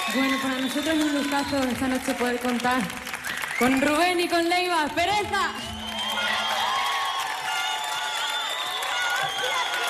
Bueno, para nosotros es un gustazo esta noche poder contar con Rubén y con Leiva. ¡Pereza!